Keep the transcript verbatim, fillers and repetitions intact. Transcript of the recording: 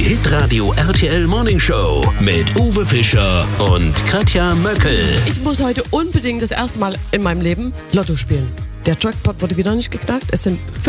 Hitradio R T L Morning Show mit Uwe Fischer und Katja Möckel. Ich muss heute unbedingt das erste Mal in meinem Leben Lotto spielen. Der Jackpot wurde wieder nicht geknackt. Es sind